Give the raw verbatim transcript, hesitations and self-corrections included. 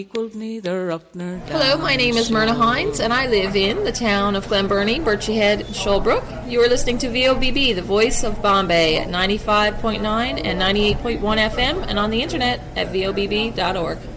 Equaled neither up nor down. Hello, my name is Myrna Hines, and I live in the town of Glen Burnie, Birchie Head, and Shoalbrook. You are listening to V O B B, the voice of Bombay, at ninety-five point nine and ninety-eight point one F M, and on the internet at V O B B dot org.